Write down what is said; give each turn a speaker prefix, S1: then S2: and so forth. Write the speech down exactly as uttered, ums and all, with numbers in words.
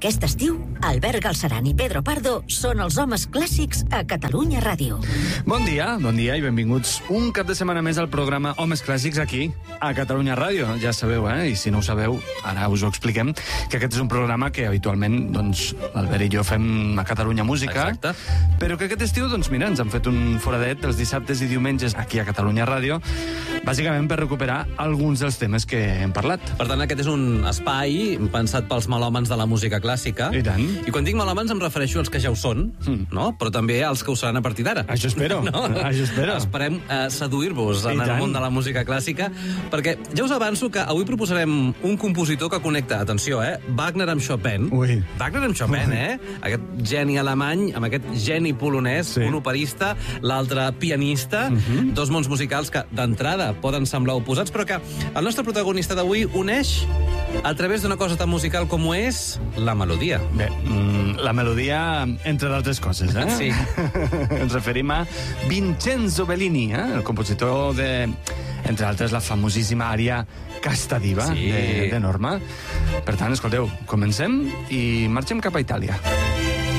S1: Aquest estiu, Albert Galceran i Pedro Pardo són els homes clàssics a Catalunya Ràdio.
S2: Bon dia, bon dia i benvinguts un cap de setmana més al programa Homes Clàssics aquí, a Catalunya Ràdio. Ja sabeu, eh? I si no ho sabeu, ara us ho expliquem, que aquest és un programa que habitualment, doncs, l'Albert i jo fem a Catalunya Música.
S3: Exacte.
S2: Però que aquest estiu, doncs, mira, ens han fet un foradet els dissabtes i diumenges aquí a Catalunya Ràdio, bàsicament per recuperar alguns dels temes que hem parlat.
S3: Per tant, aquest és un espai pensat pels melòmens de la música clàssica.
S2: I tant.
S3: I quan dic melòmens em refereixo als que ja ho són, mm. no? Però també als que ho seran a partir d'ara.
S2: Això espero,
S3: no?
S2: això espero.
S3: Esperem eh, seduir-vos en
S2: I
S3: el
S2: tant.
S3: món de la música clàssica, perquè ja us avanço que avui proposarem un compositor que connecta, atenció, eh? Wagner amb Chopin.
S2: Ui.
S3: Wagner amb Chopin,
S2: Ui.
S3: eh? Aquest geni alemany, amb aquest geni polonès,
S2: Sí.
S3: un operista, l'altre pianista,
S2: Mhm.
S3: dos mons musicals que d'entrada poden semblar oposats, però que el nostre protagonista d'avui uneix a través d'una cosa tan musical com ho és la melodia.
S2: Bé, mm, la melodia, entre d'altres coses, eh?
S3: Sí.
S2: Ens referim a Vincenzo Bellini, eh? El compositor de, entre altres, la famosíssima ària Casta Diva
S3: Sí.
S2: de, de Norma. Per tant, escolteu, comencem i marxem cap a Itàlia.